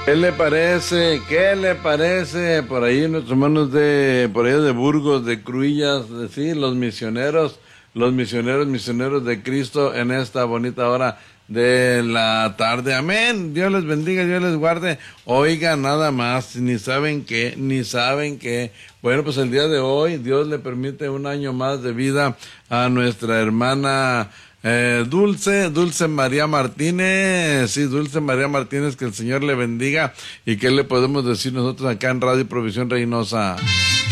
¿Qué le parece? ¿Qué le parece? Por ahí nuestros hermanos por allá de Burgos, de Cruillas, sí, misioneros de Cristo en esta bonita hora de la tarde. Amén. Dios les bendiga, Dios les guarde. Oiga, nada más, ni saben qué. Bueno, pues el día de hoy Dios le permite un año más de vida a nuestra hermana Dulce María Martínez, sí, Dulce María Martínez, que el Señor le bendiga. ¿Y qué le podemos decir nosotros acá en Radio Provisión Reynosa?